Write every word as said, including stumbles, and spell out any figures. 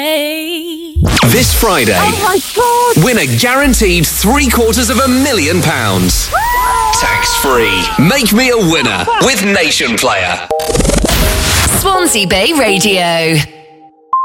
This Friday, oh my God. win a guaranteed three quarters of a million pounds. Tax free. Make me a winner with Nation Player. Swansea Bay Radio.